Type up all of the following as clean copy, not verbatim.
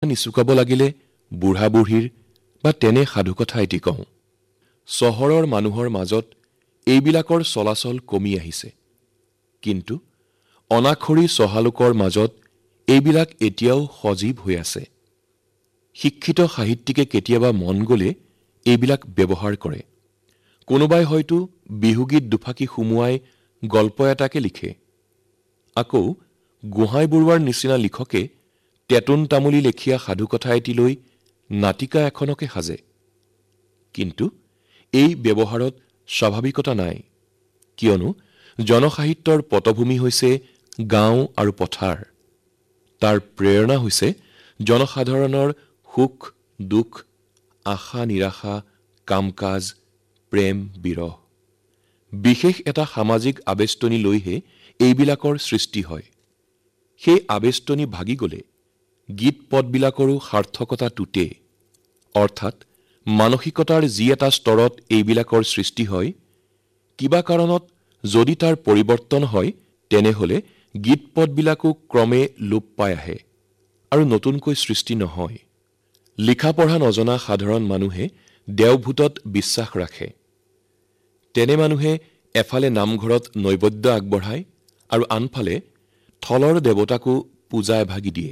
নিচুকাব লাগিলে বুঢ়া বুঢ়ীৰ বা তেনে সাধুকথা এটি কওঁ। চহৰৰ মানুহৰ মাজত এইবিলাকৰ চলাচল কমি আহিছে, কিন্তু অনাখৰী চহালোকৰ মাজত এইবিলাক এতিয়াও সজীৱ হৈ আছে। শিক্ষিত সাহিত্যিকে কেতিয়াবা মন গ'লে এইবিলাক ব্যৱহাৰ কৰে। কোনোবাই হয়তো বিহুগীত দুফাকি সুমুৱাই গল্প এটাকে লিখে। আকৌ গোহাঁই বৰুৱাৰ নিচিনা লিখকে তেতুন তামুলী লেখীয়া সাধুকথা এটি লৈ নাটিকা এখনকে সাজে। কিন্তু এই ব্যৱহাৰত স্বাভাৱিকতা নাই, কিয়নো জনসাহিত্যৰ পটভূমি হৈছে গাঁও আৰু পথাৰ। তাৰ প্ৰেৰণা হৈছে জনসাধাৰণৰ সুখ দুখ, আশা নিৰাশা, কাম-কাজ, প্ৰেম বিৰহ। বিশেষ এটা সামাজিক আবেষ্টনী লৈহে এইবিলাকৰ সৃষ্টি হয়। সেই আবেষ্টনী ভাগি গ'লে গীত পদবিলাকৰো সাৰ্থকতা টুটে। অৰ্থাৎ মানসিকতাৰ যি এটা স্তৰত এইবিলাকৰ সৃষ্টি হয়, কিবা কাৰণত যদি তাৰ পৰিৱৰ্তন হয়, তেনেহ'লে গীত পদবিলাকো ক্ৰমে লোপ পাই আহে আৰু নতুনকৈ সৃষ্টি নহয়। লিখা পঢ়া নজনা সাধাৰণ মানুহে দেওভূতত বিশ্বাস ৰাখে। তেনে মানুহে এফালে নামঘৰত নৈবদ্য আগবঢ়ায় আৰু আনফালে থলৰ দেৱতাকো পূজা এভাগি দিয়ে।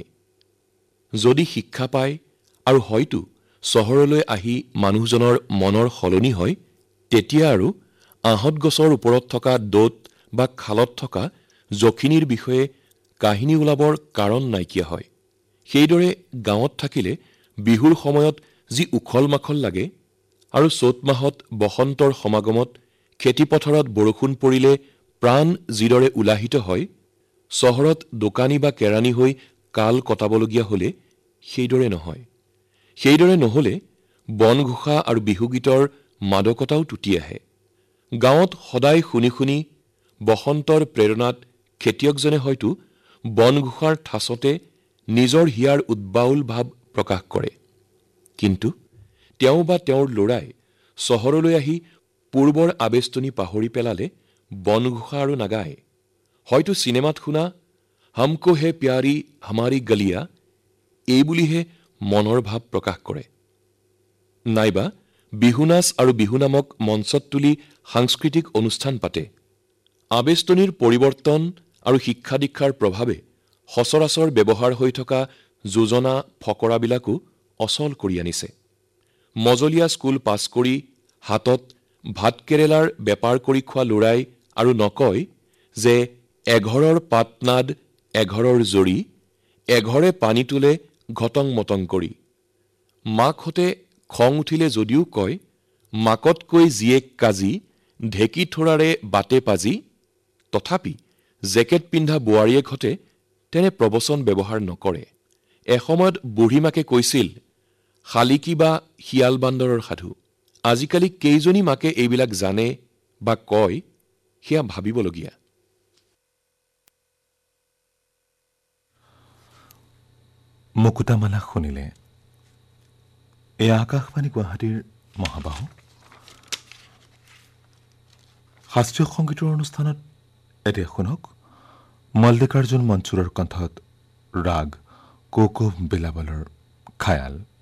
যদি শিক্ষা পায় আৰু হয়তো চহৰলৈ আহি মানুহজনৰ মনৰ সলনি হয়, তেতিয়া আৰু আহঁত গছৰ ওপৰত থকা দোত বা খালত থকা যখিনীৰ বিষয়ে কাহিনী ওলাবৰ কাৰণ নাইকিয়া হয়। সেইদৰে গাঁৱত থাকিলে বিহুৰ সময়ত যি উখল মাখল লাগে আৰু চ'ত মাহত বসন্তৰ সমাগমত খেতিপথাৰত বৰষুণ পৰিলে প্ৰাণ যিদৰে উলাহিত হয়, চহৰত দোকানী বা কেৰাণী হৈ কাল কটাবলগীয়া হ'লে সেইদৰে নহয়। সেইদৰে নহ'লে বনঘোষা আৰু বিহুগীতৰ মাদকতাও টুটি আহে। গাঁৱত সদায় শুনি শুনি বসন্তৰ প্ৰেৰণাত খেতিয়কজনে হয়তো বনঘোষাৰ ঠাচতে নিজৰ হিয়াৰ উদ্বাউল ভাৱ প্ৰকাশ কৰে। কিন্তু তেওঁ বা তেওঁৰ ল'ৰাই চহৰলৈ আহি পূৰ্বৰ আবেষ্টনী পাহৰি পেলালে বনঘোষা আৰু নাগায়। হয়তো চিনেমাত শুনা হামকো হে প্যাৰী হামাৰী গলিয়া এইবুলিহে মনৰ ভাৱ প্ৰকাশ কৰে। নাইবা বিহু নাচ আৰু বিহু নামক মঞ্চত তুলি সাংস্কৃতিক অনুষ্ঠান পাতে। আবেষ্টনীৰ পৰিৱৰ্তন আৰু শিক্ষা দীক্ষাৰ প্ৰভাৱে সচৰাচৰ ব্যৱহাৰ হৈ থকা যোজনা ফকৰাবিলাকো অচল কৰি আনিছে। মজলীয়া স্কুল পাছ কৰি হাতত ভাতকেৰেলাৰ বেপাৰ কৰি খোৱা ল'ৰাই আৰু নকয় যে এঘৰৰ পাতনাদ এঘৰৰ জৰি, এঘৰে পানী তোলে ঘটং মটং কৰি। মাকহঁতে খং উঠিলে যদিও কয়, মাকতকৈ জীয়েক কাজি, ঢেঁকী থোৰাৰে বাটে পাজি। তথাপি জেকেট পিন্ধা বোৱাৰীয়েকহঁতে তেনে প্ৰবচন ব্যৱহাৰ নকৰে। এসময়ত বুঢ়ীমাকে কৈছিল শালিকী বা শিয়াল বান্দৰৰ সাধু। আজিকালি কেইজনী মাকে এইবিলাক জানে বা কয়, সেয়া ভাবিবলগীয়া। মুকুতামালা শুনিলে। এয়া আকাশবাণী গুৱাহাটীৰ মহাবাহু। শাস্ত্ৰীয় সংগীতৰ অনুষ্ঠানত এতিয়া শুনক মল্লিকাৰ্জুন মনছুৰৰ কণ্ঠত ৰাগ কৌকব বিলাবলৰ খায়াল।